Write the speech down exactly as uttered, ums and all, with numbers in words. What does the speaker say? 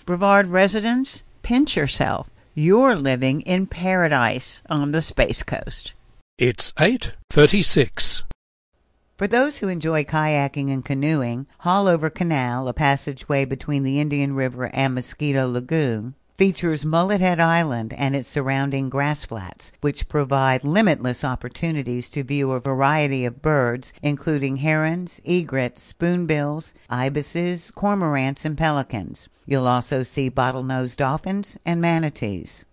Brevard residents, pinch yourself. You're living in paradise on the Space Coast. It's eight thirty-six. For those who enjoy kayaking and canoeing, Haulover Canal, a passageway between the Indian River and Mosquito Lagoon, features Mullet Head Island and its surrounding grass flats, which provide limitless opportunities to view a variety of birds, including herons, egrets, spoonbills, ibises, cormorants, and pelicans. You'll also see bottlenose dolphins and manatees.